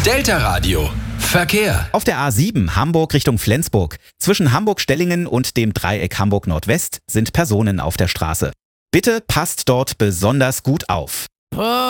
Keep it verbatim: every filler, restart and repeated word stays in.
Delta Radio. Verkehr. Auf der A sieben Hamburg Richtung Flensburg. Zwischen Hamburg-Stellingen und dem Dreieck Hamburg-Nordwest sind Personen auf der Straße. Bitte passt dort besonders gut auf.